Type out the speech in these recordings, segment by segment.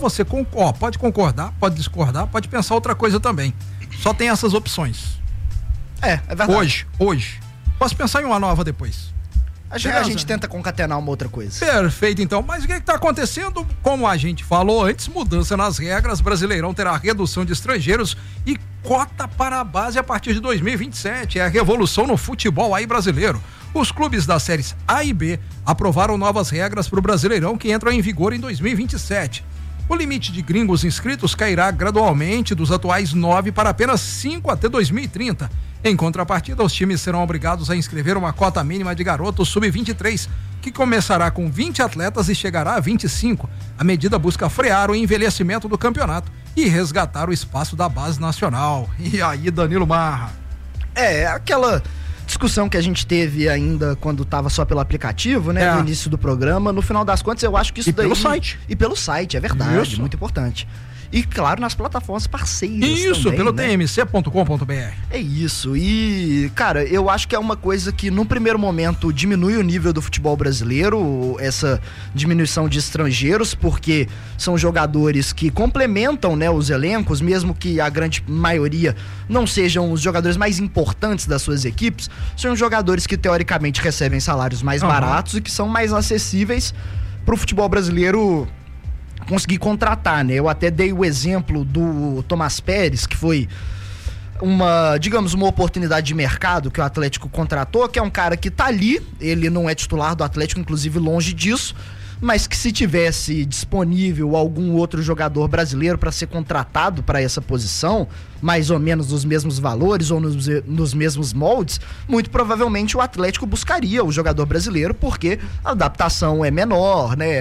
você pode concordar, pode discordar, pode pensar outra coisa também. Só tem essas opções. É verdade. Hoje. Posso pensar em uma nova depois. A gente tenta concatenar uma outra coisa. Perfeito, então. Mas o que está acontecendo? Como a gente falou antes, mudança nas regras. Brasileirão terá redução de estrangeiros e cota para a base a partir de 2027. É a revolução no futebol aí brasileiro. Os clubes das séries A e B aprovaram novas regras para o Brasileirão que entram em vigor em 2027. O limite de gringos inscritos cairá gradualmente dos atuais 9 para apenas 5 até 2030. Em contrapartida, os times serão obrigados a inscrever uma cota mínima de garotos sub-23, que começará com 20 atletas e chegará a 25. A medida busca frear o envelhecimento do campeonato e resgatar o espaço da base nacional. E aí, Danilo Marra? Aquela discussão que a gente teve ainda quando estava só pelo aplicativo, né? No início do programa. No final das contas, eu acho que isso daí... pelo site. E pelo site, é verdade. Isso. Muito importante. E, claro, nas plataformas parceiras isso, também, pelo né? tmc.com.br. É isso. E, cara, eu acho que é uma coisa que, num primeiro momento, diminui o nível do futebol brasileiro, essa diminuição de estrangeiros, porque são jogadores que complementam, né, os elencos, mesmo que a grande maioria não sejam os jogadores mais importantes das suas equipes, são jogadores que, teoricamente, recebem salários mais baratos e que são mais acessíveis pro futebol brasileiro conseguir contratar, né? Eu até dei o exemplo do Tomás Pérez, que foi uma oportunidade de mercado que o Atlético contratou, que é um cara que tá ali, ele não é titular do Atlético, inclusive longe disso, mas que se tivesse disponível algum outro jogador brasileiro para ser contratado para essa posição, mais ou menos nos mesmos valores ou nos mesmos moldes, muito provavelmente o Atlético buscaria o jogador brasileiro, porque a adaptação é menor, né?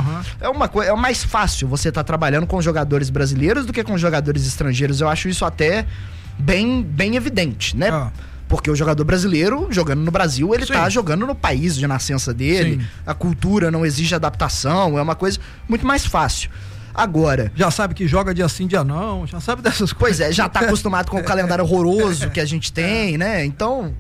É mais fácil você estar trabalhando com jogadores brasileiros do que com jogadores estrangeiros. Eu acho isso até bem evidente, né? Porque o jogador brasileiro, jogando no Brasil, ele tá jogando no país de nascença dele. Sim. A cultura não exige adaptação, é uma coisa muito mais fácil. Agora... já sabe que joga dia sim, dia não, já sabe dessas coisas. Pois é, já tá acostumado com o calendário horroroso que a gente tem, né? Então...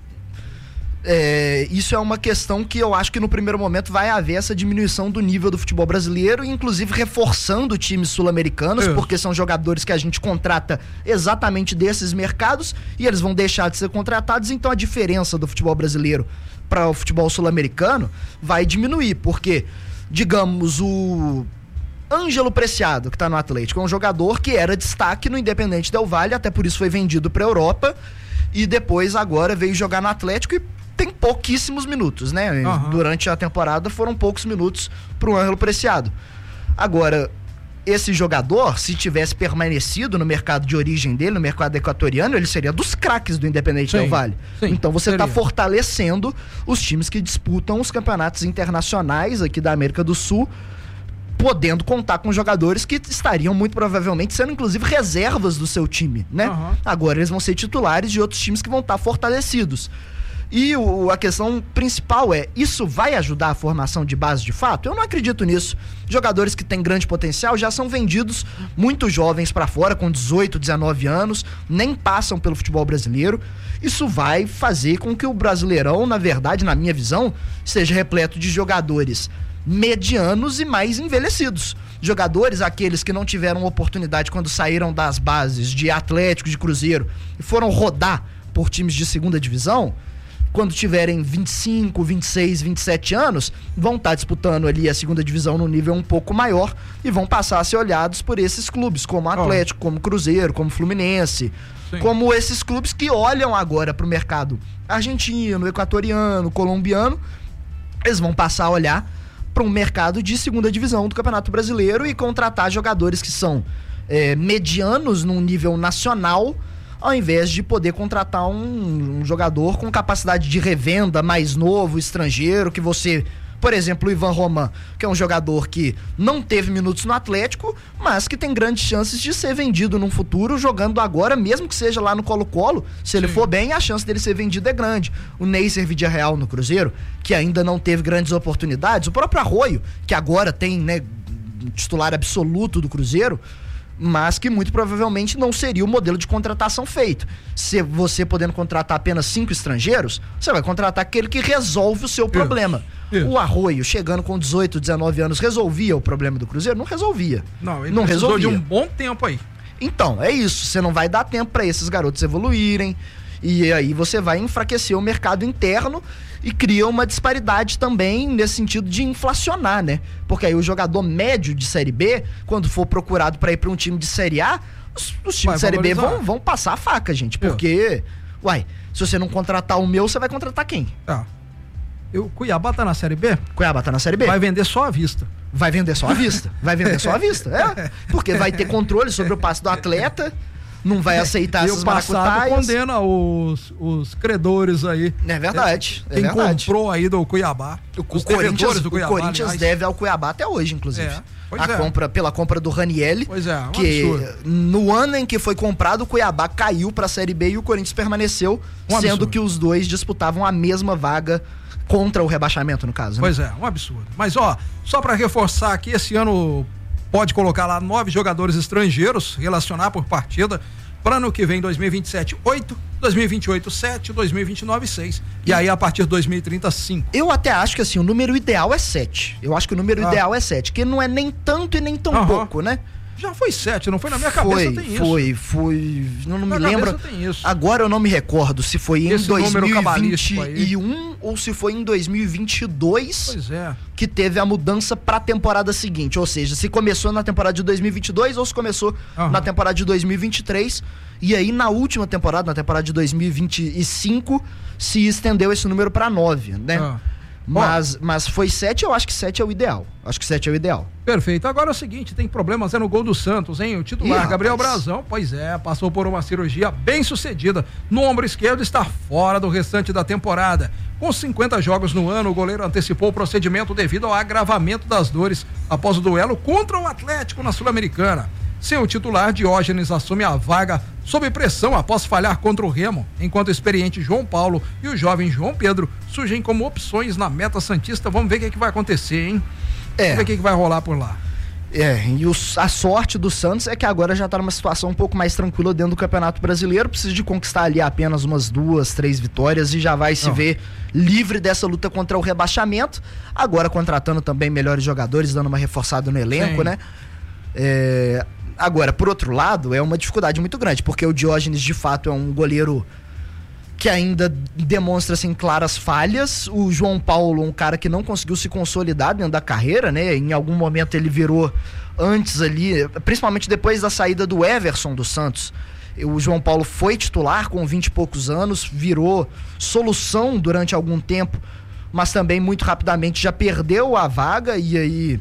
isso é uma questão que eu acho que no primeiro momento vai haver essa diminuição do nível do futebol brasileiro, inclusive reforçando times sul-americanos, porque são jogadores que a gente contrata exatamente desses mercados e eles vão deixar de ser contratados, então a diferença do futebol brasileiro para o futebol sul-americano vai diminuir, porque, digamos, o Ângelo Preciado, que tá no Atlético, é um jogador que era destaque no Independente Del Valle, até por isso foi vendido pra Europa e depois agora veio jogar no Atlético e tem pouquíssimos minutos, né? Durante a temporada foram poucos minutos pro Ângelo Preciado. Agora, esse jogador, se tivesse permanecido no mercado de origem dele, no mercado equatoriano, ele seria dos craques do Independente Del Valle. Então você está fortalecendo os times que disputam os campeonatos internacionais aqui da América do Sul, podendo contar com jogadores que estariam muito provavelmente sendo inclusive reservas do seu time, né? Agora eles vão ser titulares de outros times que vão estar fortalecidos. E a questão principal é, isso vai ajudar a formação de base de fato? Eu não acredito nisso. Jogadores que têm grande potencial já são vendidos muito jovens para fora, com 18, 19 anos, nem passam pelo futebol brasileiro. Isso vai fazer com que o Brasileirão, na verdade, na minha visão, seja repleto de jogadores medianos e mais envelhecidos. Jogadores, aqueles que não tiveram oportunidade quando saíram das bases de Atlético, de Cruzeiro, e foram rodar por times de segunda divisão, quando tiverem 25, 26, 27 anos, vão estar disputando ali a segunda divisão num nível um pouco maior e vão passar a ser olhados por esses clubes, como Atlético, como Cruzeiro, como Fluminense, como esses clubes que olham agora para o mercado argentino, equatoriano, colombiano, eles vão passar a olhar para um mercado de segunda divisão do Campeonato Brasileiro e contratar jogadores que são medianos num nível nacional, ao invés de poder contratar um jogador com capacidade de revenda mais novo, estrangeiro, que você... Por exemplo, o Ivan Roman, que é um jogador que não teve minutos no Atlético, mas que tem grandes chances de ser vendido num futuro, jogando agora, mesmo que seja lá no Colo-Colo. Se ele for bem, a chance dele ser vendido é grande. O Neisser Vidiarreal no Cruzeiro, que ainda não teve grandes oportunidades. O próprio Arroio, que agora tem, né, titular absoluto do Cruzeiro, mas que muito provavelmente não seria o modelo de contratação feito. Se você podendo contratar apenas 5 estrangeiros, você vai contratar aquele que resolve o seu problema. Isso. O Arroio, chegando com 18, 19 anos, resolvia o problema do Cruzeiro? Não resolvia. Não, ele não precisou resolvia. de um bom tempo aí. Então, é isso. Você não vai dar tempo para esses garotos evoluírem. E aí você vai enfraquecer o mercado interno e cria uma disparidade também nesse sentido de inflacionar, né? Porque aí o jogador médio de Série B, quando for procurado para ir para um time de Série A, os times de Série B vão passar a faca, gente. Porque, se você não contratar o meu, você vai contratar quem? O Cuiabá tá na Série B? Cuiabá tá na Série B. Vai vender só à vista. Vai vender só à vista. Vai vender só à vista. Porque vai ter controle sobre o passe do atleta, não vai aceitar essas maracutaias. E o passado condena os credores aí. É verdade. Quem comprou aí do Cuiabá. O Corinthians deve ao Cuiabá até hoje, inclusive. Pela compra do Ranieri. Pois é, que no ano em que foi comprado, o Cuiabá caiu pra Série B e o Corinthians permaneceu, sendo que os dois disputavam a mesma vaga contra o rebaixamento, no caso. Né? Pois é, um absurdo. Mas, só pra reforçar aqui, esse ano pode colocar lá 9 jogadores estrangeiros, relacionar por partida. Para ano que vem, 2027, 8, 2028, 7, 2029, 6. E aí, a partir de 2030, 5. Eu até acho que assim, o número ideal é 7. Eu acho que o número ideal é 7, que não é nem tanto e nem tão pouco, né? Já foi 7, não foi? Na minha cabeça tem isso. Foi. Não me lembro. Agora eu não me recordo se foi em 2021 ou se foi em 2022 que teve a mudança pra temporada seguinte. Ou seja, se começou na temporada de 2022 ou se começou na temporada de 2023. E aí na última temporada, na temporada de 2025, se estendeu esse número pra 9, né? Mas foi 7, eu acho que 7 é o ideal. Perfeito. Agora é o seguinte, tem problemas no gol do Santos, hein? O titular, Gabriel Brazão, passou por uma cirurgia bem sucedida no ombro esquerdo e está fora do restante da temporada. Com 50 jogos no ano, o goleiro antecipou o procedimento devido ao agravamento das dores após o duelo contra o Atlético na Sul-Americana. Seu titular, Diógenes, assume a vaga sob pressão após falhar contra o Remo, enquanto o experiente João Paulo e o jovem João Pedro surgem como opções na meta santista. Vamos ver o que vai acontecer, hein? Vamos ver o que vai rolar por lá. E a sorte do Santos é que agora já tá numa situação um pouco mais tranquila dentro do Campeonato Brasileiro, precisa de conquistar ali apenas umas 2, 3 vitórias e já vai se ver livre dessa luta contra o rebaixamento, agora contratando também melhores jogadores, dando uma reforçada no elenco, né? Agora, por outro lado, é uma dificuldade muito grande, porque o Diógenes, de fato, é um goleiro que ainda demonstra, assim, claras falhas. O João Paulo, um cara que não conseguiu se consolidar dentro da carreira, né? Em algum momento ele virou antes ali, principalmente depois da saída do Everson do Santos. O João Paulo foi titular com 20 e poucos anos, virou solução durante algum tempo, mas também muito rapidamente já perdeu a vaga e aí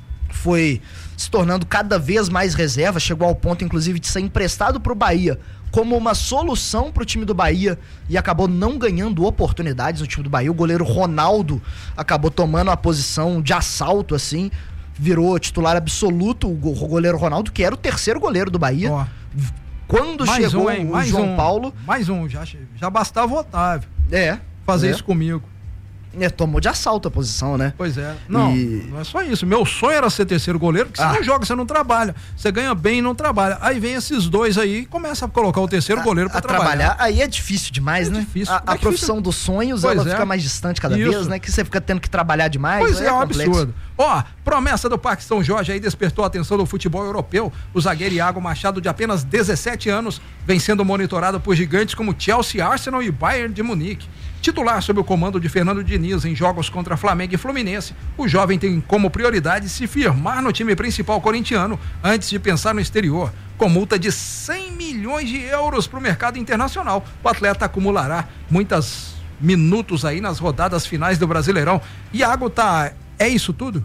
foi se tornando cada vez mais reserva, chegou ao ponto inclusive de ser emprestado para o Bahia como uma solução para o time do Bahia e acabou não ganhando oportunidades no time do Bahia. O goleiro Ronaldo acabou tomando a posição de assalto, assim, virou titular absoluto, o goleiro Ronaldo, que era o terceiro goleiro do Bahia. Quando chegou o João Paulo... Mais um, já bastava o Otávio fazer isso comigo. Tomou de assalto a posição, né? Pois é. Não é só isso. Meu sonho era ser terceiro goleiro, porque você não joga, você não trabalha. Você ganha bem e não trabalha. Aí vem esses dois aí e começa a colocar o terceiro goleiro pra trabalhar. Aí é difícil demais, né? Difícil. A profissão dos sonhos, ela fica mais distante cada vez, né? Que você fica tendo que trabalhar demais. Pois é um absurdo. Promessa do Parque São Jorge aí despertou a atenção do futebol europeu. O zagueiro Iago Machado, de apenas 17 anos, vem sendo monitorado por gigantes como Chelsea, Arsenal e Bayern de Munique. Titular sob o comando de Fernando Diniz em jogos contra Flamengo e Fluminense, o jovem tem como prioridade se firmar no time principal corintiano antes de pensar no exterior. Com multa de 100 milhões de euros para o mercado internacional, o atleta acumulará muitos minutos aí nas rodadas finais do Brasileirão. Iago é isso tudo?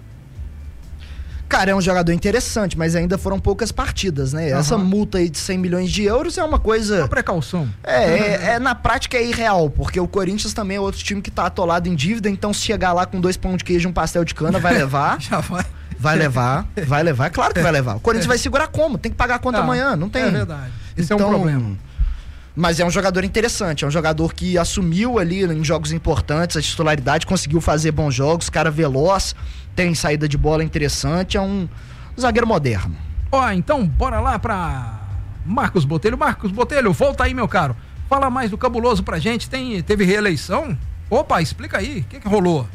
Cara, é um jogador interessante, mas ainda foram poucas partidas, né? Essa multa aí de 100 milhões de euros é uma coisa... Uma precaução. Na prática é irreal, porque o Corinthians também é outro time que tá atolado em dívida, então se chegar lá com 2 pão de queijo e um pastel de cana, vai levar. Já vai. Vai levar, claro que vai levar. O Corinthians vai segurar como? Tem que pagar a conta amanhã, não tem. É verdade. Esse é um problema. Mas é um jogador interessante, é um jogador que assumiu ali em jogos importantes a titularidade, conseguiu fazer bons jogos, cara veloz, tem saída de bola interessante, é um zagueiro moderno. Então bora lá pra Marcos Botelho. Marcos Botelho, volta aí, meu caro. Fala mais do Cabuloso pra gente, teve reeleição? Explica aí, o que rolou?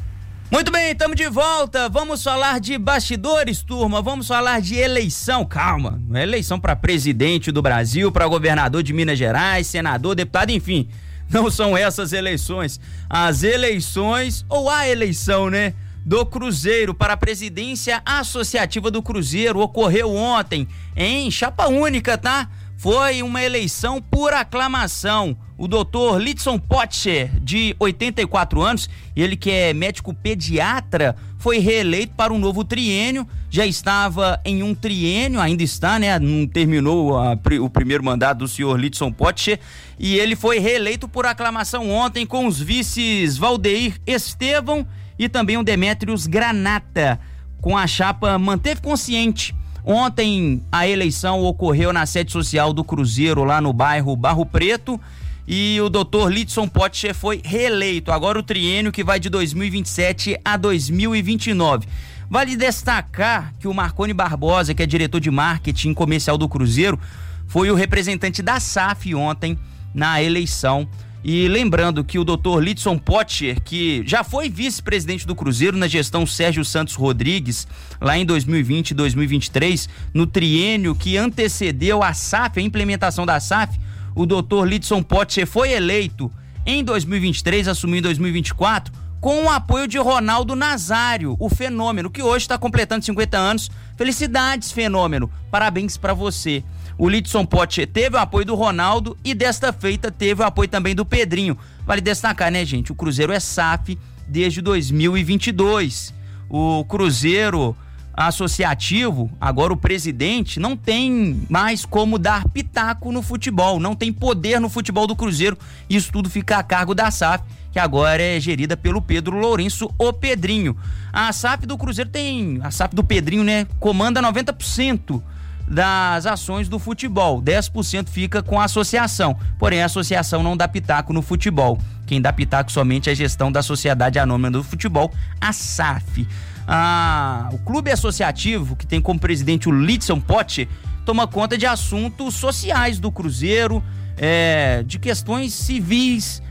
Muito bem, estamos de volta. Vamos falar de bastidores, turma. Vamos falar de eleição. Calma, não é eleição para presidente do Brasil, para governador de Minas Gerais, senador, deputado, enfim. Não são essas eleições. As eleições, ou a eleição, né? Do Cruzeiro para a presidência associativa do Cruzeiro ocorreu ontem em chapa única, tá? Foi uma eleição por aclamação. O doutor Lidson Potcher, de 84 anos, ele que é médico pediatra, foi reeleito para um novo triênio. Já estava em um triênio, ainda está, né? Não terminou o primeiro mandato do senhor Lidson Potcher. E ele foi reeleito por aclamação ontem com os vices Valdeir Estevão e também o Demétrios Granata, com a chapa Manteve Consciente. Ontem a eleição ocorreu na sede social do Cruzeiro, lá no bairro Barro Preto, e o doutor Lidson Potcher foi reeleito. Agora o triênio que vai de 2027 a 2029. Vale destacar que o Marconi Barbosa, que é diretor de marketing comercial do Cruzeiro, foi o representante da SAF ontem na eleição. E lembrando que o doutor Lidson Potcher, que já foi vice-presidente do Cruzeiro na gestão Sérgio Santos Rodrigues, lá em 2020 e 2023, no triênio que antecedeu a SAF, a implementação da SAF, o doutor Lidson Potcher foi eleito em 2023, assumiu em 2024, com o apoio de Ronaldo Nazário, o Fenômeno, que hoje está completando 50 anos. Felicidades, Fenômeno, parabéns para você. O Lidson Potcher teve o apoio do Ronaldo e desta feita teve o apoio também do Pedrinho. Vale destacar, né, gente? O Cruzeiro é SAF desde 2022. O Cruzeiro associativo, agora o presidente, não tem mais como dar pitaco no futebol, não tem poder no futebol do Cruzeiro. Isso tudo fica a cargo da SAF, que agora é gerida pelo Pedro Lourenço, o Pedrinho. A SAF do Cruzeiro a SAF do Pedrinho, né, comanda 90% das ações do futebol, 10% fica com a associação, porém a associação não dá pitaco no futebol. Quem dá pitaco somente é a gestão da Sociedade Anônima do Futebol, a SAF. O clube associativo, que tem como presidente o Lidson Potcher, toma conta de assuntos sociais do Cruzeiro, de questões civis,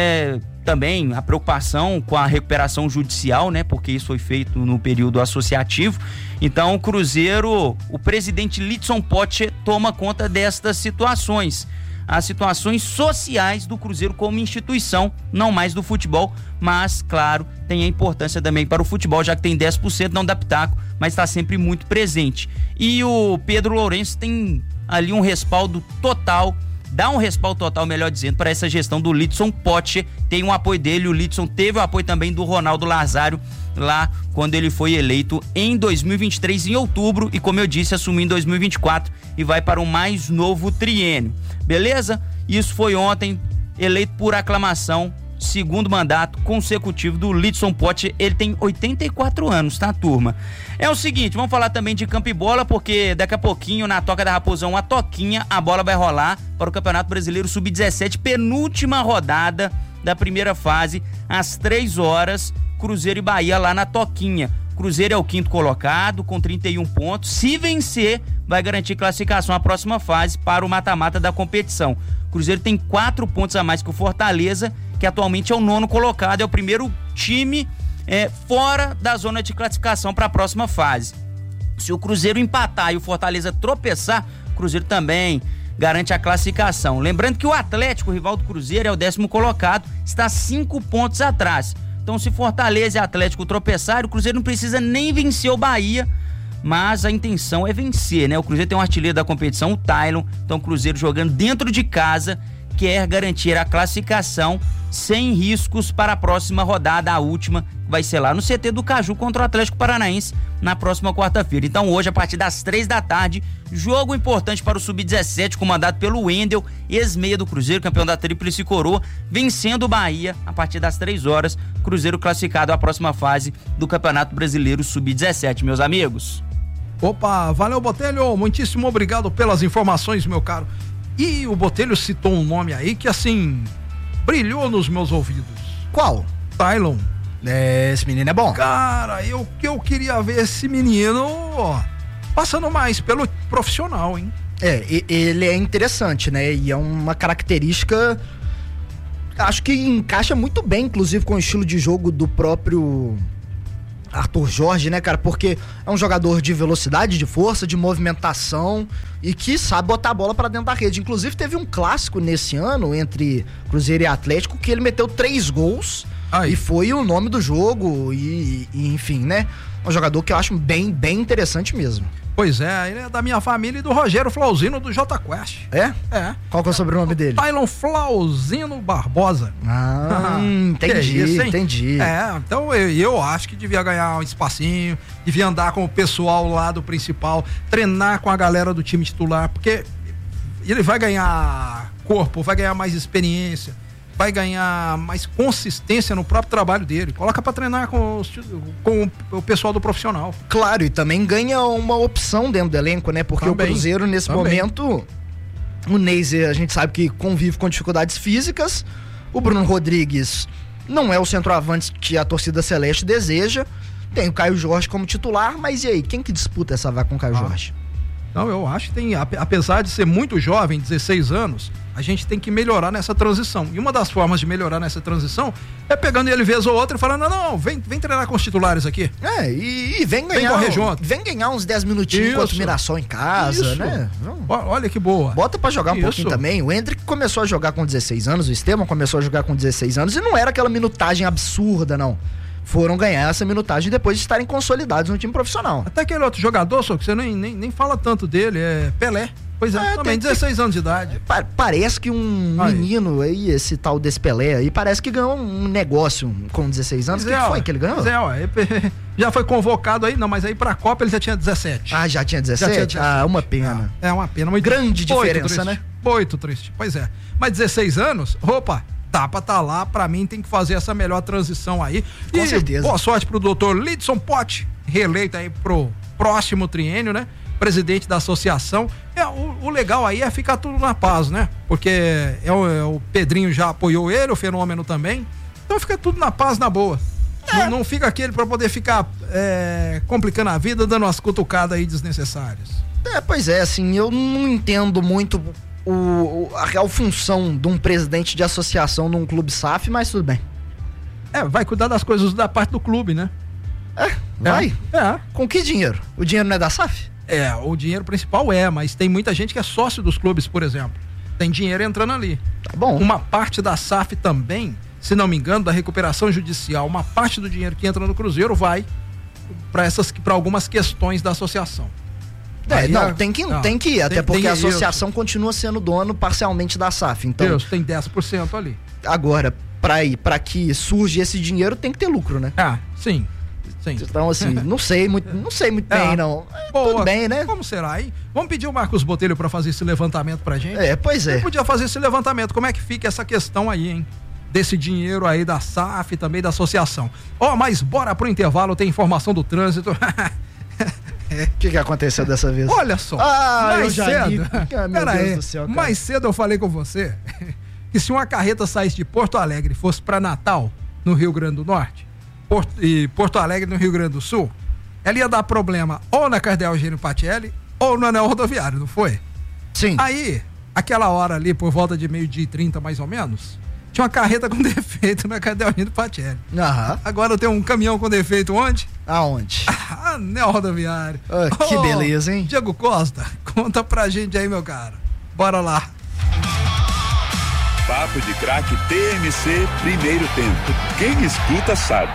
também a preocupação com a recuperação judicial, né? Porque isso foi feito no período associativo. Então o Cruzeiro, o presidente Lidson Potcher toma conta destas situações. As situações sociais do Cruzeiro como instituição, não mais do futebol, mas, claro, tem a importância também para o futebol, já que tem 10%, não dá pitaco, mas está sempre muito presente. E o Pedro Lourenço tem ali um respaldo total, dá um respaldo total, melhor dizendo, para essa gestão do Lidson Potcher. Tem um apoio dele, o Lidson teve o apoio também do Ronaldo Nazário, lá quando ele foi eleito em 2023, em outubro, e como eu disse, assumiu em 2024 e vai para o mais novo triênio. Beleza? Isso foi ontem, eleito por aclamação, segundo mandato consecutivo do Lidson Potcher. Ele tem 84 anos, tá, turma? É o seguinte, vamos falar também de campo e bola, porque daqui a pouquinho, na Toca da Raposão, a Toquinha, a bola vai rolar para o Campeonato Brasileiro Sub-17, penúltima rodada da primeira fase, às 3 horas, Cruzeiro e Bahia lá na Toquinha. Cruzeiro é o 5º colocado com 31 pontos. Se vencer, vai garantir classificação à próxima fase para o mata-mata da competição. Cruzeiro tem 4 pontos a mais que o Fortaleza, que atualmente é o 9º colocado, é o primeiro time fora da zona de classificação para a próxima fase. Se o Cruzeiro empatar e o Fortaleza tropeçar, o Cruzeiro também garante a classificação. Lembrando que o Atlético, o rival do Cruzeiro, é o 10º colocado, está 5 pontos atrás. Então, se Fortaleza e Atlético tropeçarem, o Cruzeiro não precisa nem vencer o Bahia, mas a intenção é vencer, né? O Cruzeiro tem um artilheiro da competição, o Tylon, então o Cruzeiro jogando dentro de casa quer garantir a classificação sem riscos para a próxima rodada, a última, que vai ser lá no CT do Caju contra o Atlético Paranaense na próxima quarta-feira. Então hoje, a partir das 3 da tarde, jogo importante para o Sub-17, comandado pelo Wendel, ex-meia do Cruzeiro, campeão da Tríplice Coroa, vencendo o Bahia a partir das 3 horas, Cruzeiro classificado à próxima fase do Campeonato Brasileiro Sub-17, meus amigos. Opa, valeu, Botelho, muitíssimo obrigado pelas informações, meu caro. E o Botelho citou um nome aí que, assim, brilhou nos meus ouvidos. Qual? Tylon. Esse menino é bom. Cara, eu queria ver esse menino passando mais pelo profissional, hein? Ele é interessante, né? E é uma característica, acho que encaixa muito bem, inclusive, com o estilo de jogo do próprio Arthur Jorge, né, cara? Porque é um jogador de velocidade, de força, de movimentação e que sabe botar a bola pra dentro da rede. Inclusive, teve um clássico nesse ano entre Cruzeiro e Atlético que ele meteu 3 gols e foi o nome do jogo e enfim, né? Um jogador que eu acho bem interessante mesmo. Pois é, ele é da minha família e do Rogério Flauzino do J Quest. É? É. Qual que é o sobrenome dele? Tylon Flauzino Barbosa. Entendi, isso, entendi. Então eu acho que devia ganhar um espacinho, devia andar com o pessoal lá do principal, treinar com a galera do time titular, porque ele vai ganhar corpo, vai ganhar mais experiência, vai ganhar mais consistência no próprio trabalho dele. Coloca pra treinar com o pessoal do profissional. Claro, e também ganha uma opção dentro do elenco, né? Porque também, o Cruzeiro, nesse momento, o Neiser, a gente sabe que convive com dificuldades físicas. O Bruno Rodrigues não é o centroavante que a torcida celeste deseja. Tem o Caio Jorge como titular, mas e aí? Quem que disputa essa vaga com o Caio Jorge? Não, eu acho que tem, apesar de ser muito jovem, 16 anos, a gente tem que melhorar nessa transição. E uma das formas de melhorar nessa transição é pegando ele vez ou outra e falando, não, vem treinar com os titulares aqui. E vem ganhar uns 10 minutinhos com o Mirassol em casa, né? Olha que boa. Bota pra jogar um pouquinho também. O Hendrick começou a jogar com 16 anos, o Esteban começou a jogar com 16 anos e não era aquela minutagem absurda, não. Foram ganhar essa minutagem depois de estarem consolidados no time profissional. Até aquele outro jogador, só que você nem fala tanto dele, é Pelé. Pois é, também 16 anos de idade. Parece que um menino aí, esse tal desse Pelé aí, parece que ganhou um negócio com 16 anos. O que foi que ele ganhou? Já foi convocado aí, não, mas aí pra Copa ele já tinha 17. Ah, já tinha 17? Uma pena. É uma pena. Uma grande diferença, né? Muito triste, pois é. Mas 16 anos, dá pra tá lá, pra mim tem que fazer essa melhor transição aí. Com certeza. Boa sorte pro doutor Lidson Pote, reeleito aí pro próximo triênio, né? Presidente da associação. O legal aí é ficar tudo na paz, né? Porque o Pedrinho já apoiou ele, o Fenômeno também. Então fica tudo na paz, na boa. Não fica aquele pra poder ficar complicando a vida, dando umas cutucadas aí desnecessárias. Pois é, assim, eu não entendo muito a real função de um presidente de associação num clube SAF, mas tudo bem. Vai cuidar das coisas da parte do clube, né? Vai? Com que dinheiro? O dinheiro não é da SAF? O dinheiro principal mas tem muita gente que é sócio dos clubes, por exemplo. Tem dinheiro entrando ali. Tá bom. Uma parte da SAF também, se não me engano, da recuperação judicial, uma parte do dinheiro que entra no Cruzeiro vai para algumas questões da associação. Tem que ir, até porque a associação continua sendo dono parcialmente da SAF. Então, tem 10% ali. Agora, para que surja esse dinheiro, tem que ter lucro, né? Sim. Então, assim, não sei muito bem, não. Boa. Tudo bem, né? Como será aí? Vamos pedir o Marcos Botelho para fazer esse levantamento pra gente? Pois é. Ele podia fazer esse levantamento. Como é que fica essa questão aí, hein? Desse dinheiro aí da SAF e também da associação. Mas bora pro intervalo, tem informação do trânsito. O que aconteceu dessa vez? Olha só. Mais cedo. Meu Deus do céu, cara. Mais cedo eu falei com você que se uma carreta saísse de Porto Alegre e fosse para Natal, no Rio Grande do Norte, e Porto Alegre no Rio Grande do Sul, ela ia dar problema ou na Cardeal Eugênio Patelli ou no anel rodoviário, não foi? Sim. Aí, aquela hora ali, por volta de 12h30 mais ou menos, tinha uma carreta com defeito na Cardeal Eugênio Patelli. Agora tem um caminhão com defeito onde? Aonde? Anel rodoviário. Que beleza, hein? Diego Costa, conta pra gente aí, meu cara. Bora lá. Papo de Craque TMC, primeiro tempo. Quem escuta sabe.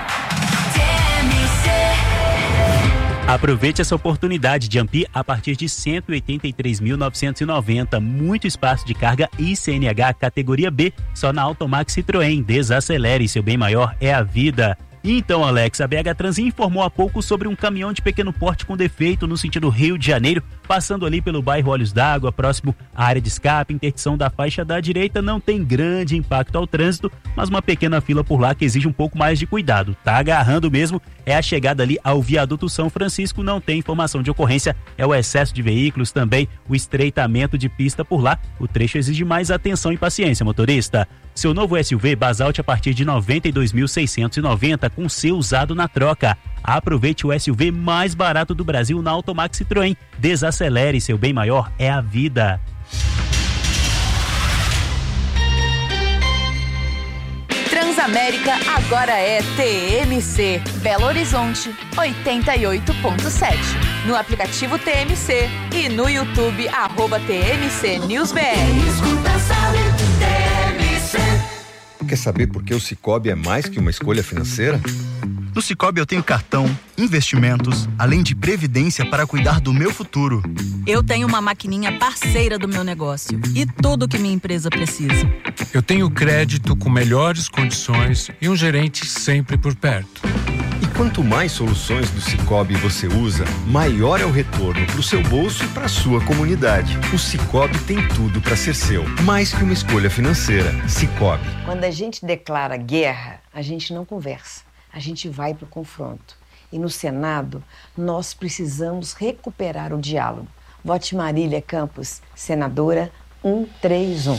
Aproveite essa oportunidade de Ampli a partir de 183.990. Muito espaço de carga e CNH categoria B. Só na Automax Citroën. Desacelere, seu bem maior é a vida. Então, Alex, a BH Trans informou há pouco sobre um caminhão de pequeno porte com defeito no sentido Rio de Janeiro, passando ali pelo bairro Olhos d'Água, próximo à área de escape. Interdição da faixa da direita, não tem grande impacto ao trânsito, mas uma pequena fila por lá que exige um pouco mais de cuidado. Tá agarrando mesmo, é a chegada ali ao viaduto São Francisco, não tem informação de ocorrência, é o excesso de veículos, também o estreitamento de pista por lá. O trecho exige mais atenção e paciência, motorista. Seu novo SUV Basalt a partir de 92.690 com seu usado na troca. Aproveite o SUV mais barato do Brasil na Automax Citroën. Desacelere, seu bem maior é a vida. Transamérica agora é TMC. Belo Horizonte, 88.7. No aplicativo TMC e no YouTube, @TMC News BR. Quer saber por que o Sicoob é mais que uma escolha financeira? No Sicoob eu tenho cartão, investimentos, além de previdência para cuidar do meu futuro. Eu tenho uma maquininha parceira do meu negócio e tudo que minha empresa precisa. Eu tenho crédito com melhores condições e um gerente sempre por perto. E quanto mais soluções do Sicoob você usa, maior é o retorno para o seu bolso e para a sua comunidade. O Sicoob tem tudo para ser seu, mais que uma escolha financeira. Sicoob. Quando a gente declara guerra, a gente não conversa, a gente vai para o confronto. E no Senado, nós precisamos recuperar o diálogo. Vote Marília Campos, senadora 131.